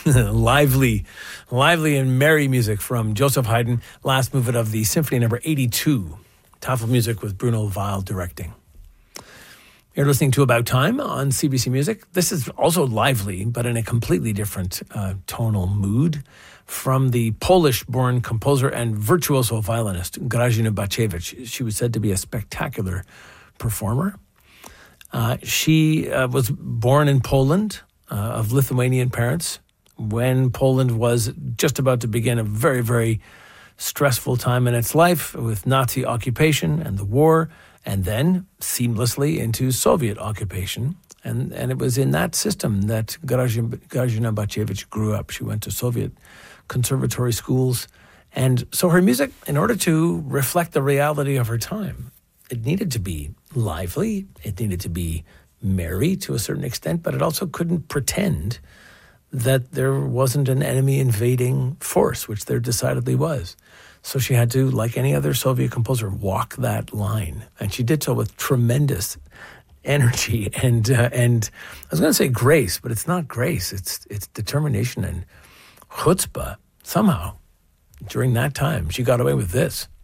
lively and merry music from Joseph Haydn, last movement of the Symphony Number 82. Tafel music with Bruno Weil directing. You're listening to About Time on CBC Music. This is also lively, but in a completely different tonal mood, from the Polish-born composer and virtuoso violinist Grażyna Baciewicz. She was said to be a spectacular performer. She was born in Poland, of Lithuanian parents, when Poland was just about to begin a very, very stressful time in its life with Nazi occupation and the war, and then seamlessly into Soviet occupation. And it was in that system that Grażyna Baciewicz grew up. She went to Soviet conservatory schools. And so her music, in order to reflect the reality of her time, it needed to be lively, it needed to be merry to a certain extent, but it also couldn't pretend that there wasn't an enemy invading force, which there decidedly was. So she had to, like any other Soviet composer, walk that line. And she did so with tremendous energy and I was going to say grace, but it's not grace. It's determination and chutzpah. Somehow, during that time, she got away with this.